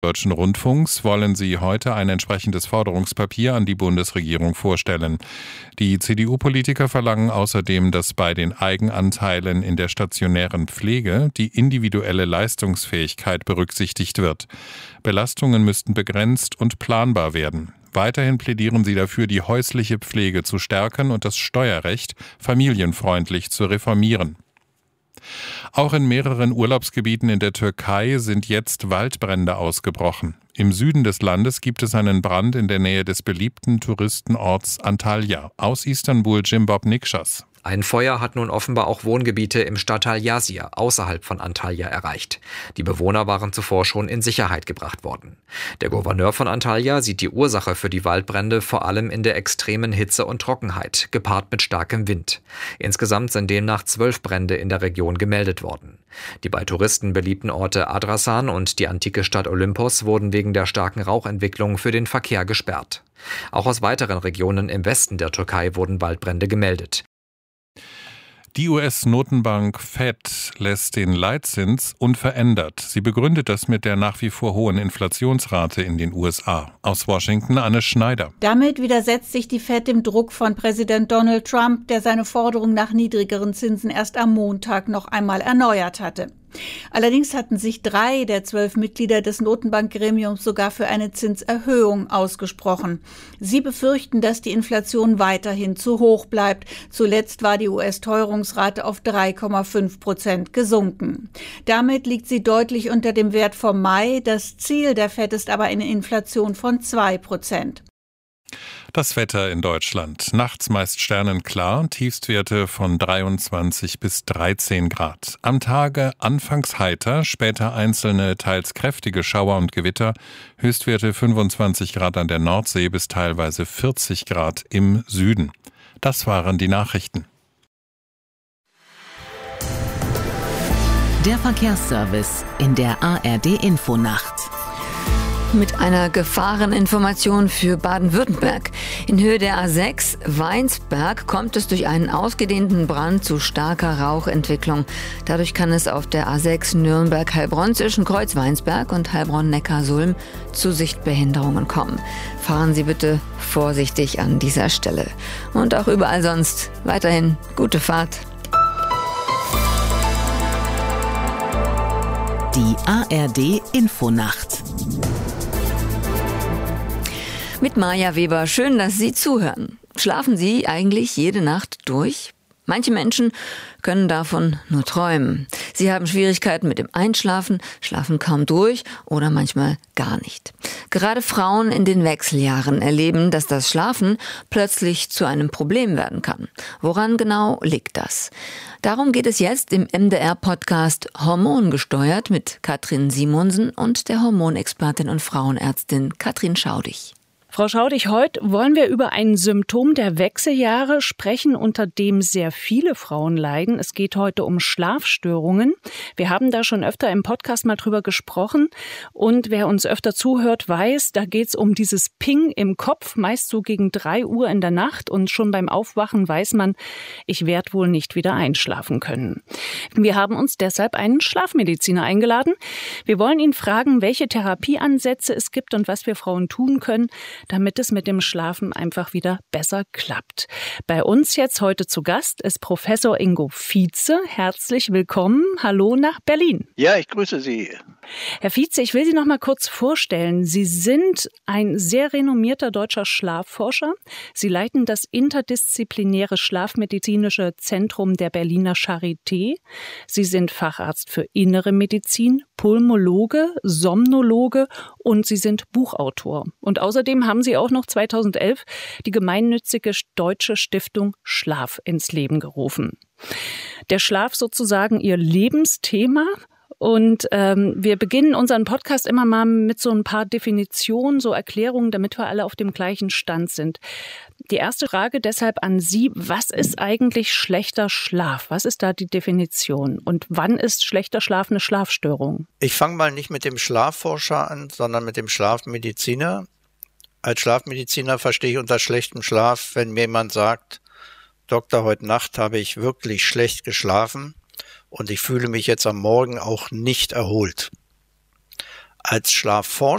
Deutschen Rundfunks wollen sie heute ein entsprechendes Forderungspapier an die Bundesregierung vorstellen. Die CDU-Politiker verlangen außerdem, dass bei den Eigenanteilen in der stationären Pflege die individuelle Leistungsfähigkeit berücksichtigt wird. Belastungen müssten begrenzt und planbar werden. Weiterhin plädieren sie dafür, die häusliche Pflege zu stärken und das Steuerrecht familienfreundlich zu reformieren. Auch in mehreren Urlaubsgebieten in der Türkei sind jetzt Waldbrände ausgebrochen. Im Süden des Landes gibt es einen Brand in der Nähe des beliebten Touristenorts Antalya. Aus Istanbul Jimbob Nikschas. Ein Feuer hat nun offenbar auch Wohngebiete im Stadtteil Yazir außerhalb von Antalya erreicht. Die Bewohner waren zuvor schon in Sicherheit gebracht worden. Der Gouverneur von Antalya sieht die Ursache für die Waldbrände vor allem in der extremen Hitze und Trockenheit, gepaart mit starkem Wind. Insgesamt sind demnach 12 Brände in der Region gemeldet worden. Die bei Touristen beliebten Orte Adrasan und die antike Stadt Olympos wurden wegen der starken Rauchentwicklung für den Verkehr gesperrt. Auch aus weiteren Regionen im Westen der Türkei wurden Waldbrände gemeldet. Die US-Notenbank Fed lässt den Leitzins unverändert. Sie begründet das mit der nach wie vor hohen Inflationsrate in den USA. Aus Washington Anne Schneider. Damit widersetzt sich die Fed dem Druck von Präsident Donald Trump, der seine Forderung nach niedrigeren Zinsen erst am Montag noch einmal erneuert hatte. Allerdings hatten sich 3 der 12 Mitglieder des Notenbankgremiums sogar für eine Zinserhöhung ausgesprochen. Sie befürchten, dass die Inflation weiterhin zu hoch bleibt. Zuletzt war die US-Teuerungsrate auf 3,5% gesunken. Damit liegt sie deutlich unter dem Wert vom Mai. Das Ziel der Fed ist aber eine Inflation von 2%. Das Wetter in Deutschland. Nachts meist sternenklar, Tiefstwerte von 23 bis 13 Grad. Am Tage anfangs heiter, später einzelne, teils kräftige Schauer und Gewitter. Höchstwerte 25 Grad an der Nordsee bis teilweise 40 Grad im Süden. Das waren die Nachrichten. Der Verkehrsservice in der ARD-Infonacht. Mit einer Gefahreninformation für Baden-Württemberg. In Höhe der A6 Weinsberg kommt es durch einen ausgedehnten Brand zu starker Rauchentwicklung. Dadurch kann es auf der A6 Nürnberg-Heilbronn zwischen Kreuz-Weinsberg und Heilbronn-Neckarsulm zu Sichtbehinderungen kommen. Fahren Sie bitte vorsichtig an dieser Stelle. Und auch überall sonst weiterhin gute Fahrt. Die ARD-Infonacht. Mit Maja Weber, schön, dass Sie zuhören. Schlafen Sie eigentlich jede Nacht durch? Manche Menschen können davon nur träumen. Sie haben Schwierigkeiten mit dem Einschlafen, schlafen kaum durch oder manchmal gar nicht. Gerade Frauen in den Wechseljahren erleben, dass das Schlafen plötzlich zu einem Problem werden kann. Woran genau liegt das? Darum geht es jetzt im MDR-Podcast Hormongesteuert mit Katrin Simonsen und der Hormonexpertin und Frauenärztin Katrin Schaudig. Frau Schaudig, heute wollen wir über ein Symptom der Wechseljahre sprechen, unter dem sehr viele Frauen leiden. Es geht heute um Schlafstörungen. Wir haben da schon öfter im Podcast mal drüber gesprochen. Und wer uns öfter zuhört, weiß, da geht es um dieses Ping im Kopf, meist so gegen 3 Uhr in der Nacht. Und schon beim Aufwachen weiß man, ich werde wohl nicht wieder einschlafen können. Wir haben uns deshalb einen Schlafmediziner eingeladen. Wir wollen ihn fragen, welche Therapieansätze es gibt und was wir Frauen tun können, damit es mit dem Schlafen einfach wieder besser klappt. Bei uns jetzt heute zu Gast ist Professor Ingo Vietze. Herzlich willkommen. Hallo nach Berlin. Ja, ich grüße Sie. Herr Vietze, ich will Sie noch mal kurz vorstellen. Sie sind ein sehr renommierter deutscher Schlafforscher. Sie leiten das interdisziplinäre Schlafmedizinische Zentrum der Berliner Charité. Sie sind Facharzt für Innere Medizin, Pulmologe, Somnologe und Sie sind Buchautor. Und außerdem haben Sie auch noch 2011 die gemeinnützige Deutsche Stiftung Schlaf ins Leben gerufen. Der Schlaf sozusagen Ihr Lebensthema. Und wir beginnen unseren Podcast immer mal mit so ein paar Definitionen, so Erklärungen, damit wir alle auf dem gleichen Stand sind. Die erste Frage deshalb an Sie, was ist eigentlich schlechter Schlaf? Was ist da die Definition? Und wann ist schlechter Schlaf eine Schlafstörung? Ich fange mal nicht mit dem Schlafforscher an, sondern mit dem Schlafmediziner. Als Schlafmediziner verstehe ich unter schlechtem Schlaf, wenn mir jemand sagt, Doktor, heute Nacht habe ich wirklich schlecht geschlafen und ich fühle mich jetzt am Morgen auch nicht erholt. Als Schlafforscher